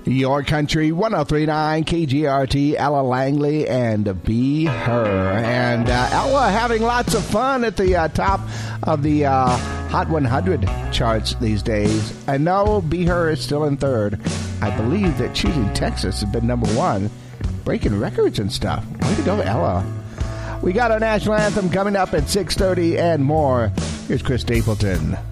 Your Country 103.9 KGRT, Ella Langley, and Be Her. And Ella having lots of fun at the top of the Hot 100 charts these days. I know Be Her is still in third. I believe that Choosing Texas has been number one, breaking records and stuff. Way to go, Ella. We got our national anthem coming up at 6:30 and more. Here's Chris Stapleton.